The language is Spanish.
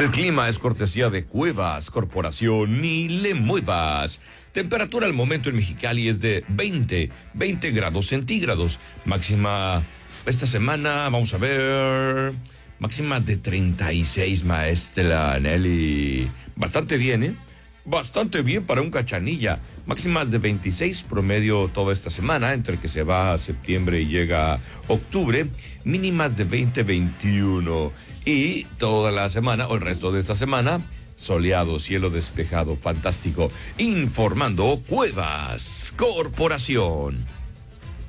El clima es cortesía de Cuevas Corporación, ni le muevas. Temperatura al momento en Mexicali es de 20 grados centígrados. Máxima esta semana, vamos a ver, máxima de 36, maestra Nelly. Bastante bien, ¿eh? Bastante bien para un Cachanilla. Máximas de 26, promedio toda esta semana, entre que se va a septiembre y llega octubre. Mínimas de 21. Y toda la semana, o el resto de esta semana, soleado, cielo despejado, fantástico. Informando Cuevas Corporación.